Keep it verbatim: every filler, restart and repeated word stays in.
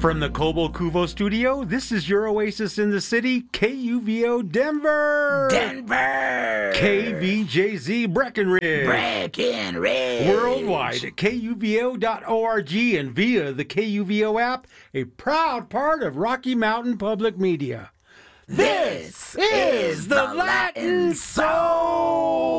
From the Cobo Cuvo studio, this is your oasis in the city, K U V O Denver! Denver! K V J Z Breckenridge! Breckenridge! Worldwide at K U V O dot org and via the K U V O app, a proud part of Rocky Mountain Public Media. This is the Latin Soul!